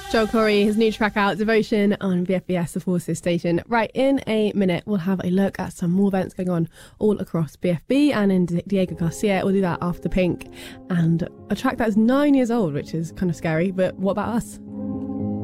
Joel Corey, his new track out, Devotion, on BFBS, the Forces station. Right, in a minute, we'll have a look at some more events going on all across BFB and in Diego Garcia. We'll do that after Pink and a track that is 9 years old, which is kind of scary. But what about us?